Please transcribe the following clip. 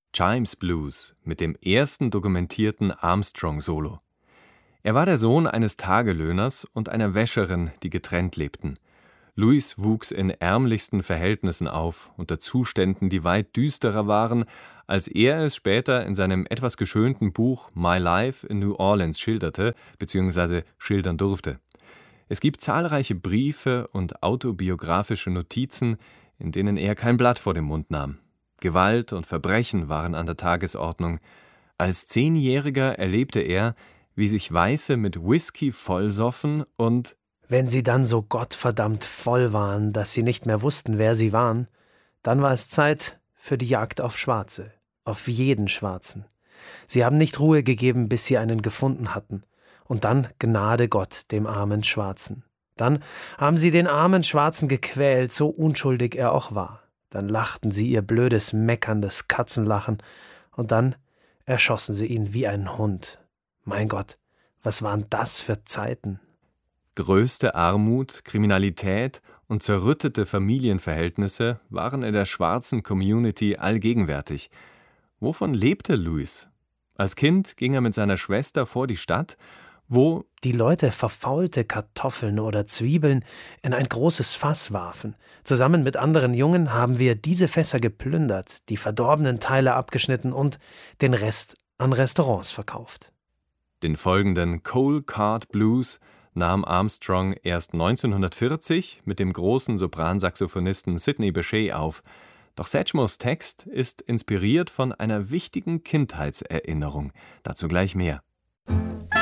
Chimes Blues mit dem ersten dokumentierten Armstrong-Solo. Er war der Sohn eines Tagelöhners und einer Wäscherin, die getrennt lebten. Louis wuchs in ärmlichsten Verhältnissen auf, unter Zuständen, die weit düsterer waren, als er es später in seinem etwas geschönten Buch My Life in New Orleans schilderte bzw. schildern durfte. Es gibt zahlreiche Briefe und autobiografische Notizen, in denen er kein Blatt vor den Mund nahm. Gewalt und Verbrechen waren an der Tagesordnung. Als 10-Jähriger erlebte er, wie sich Weiße mit Whisky vollsoffen und wenn sie dann so gottverdammt voll waren, dass sie nicht mehr wussten, wer sie waren, dann war es Zeit für die Jagd auf Schwarze, auf jeden Schwarzen. Sie haben nicht Ruhe gegeben, bis sie einen gefunden hatten. Und dann Gnade Gott dem armen Schwarzen. Dann haben sie den armen Schwarzen gequält, so unschuldig er auch war. Dann lachten sie ihr blödes, meckerndes Katzenlachen und dann erschossen sie ihn wie einen Hund. Mein Gott, was waren das für Zeiten? Größte Armut, Kriminalität und zerrüttete Familienverhältnisse waren in der schwarzen Community allgegenwärtig. Wovon lebte Louis? Als Kind ging er mit seiner Schwester vor die Stadt, wo die Leute verfaulte Kartoffeln oder Zwiebeln in ein großes Fass warfen. Zusammen mit anderen Jungen haben wir diese Fässer geplündert, die verdorbenen Teile abgeschnitten und den Rest an Restaurants verkauft. Den folgenden Cold Card Blues nahm Armstrong erst 1940 mit dem großen Sopransaxophonisten Sidney Bechet auf. Doch Satchmos Text ist inspiriert von einer wichtigen Kindheitserinnerung. Dazu gleich mehr.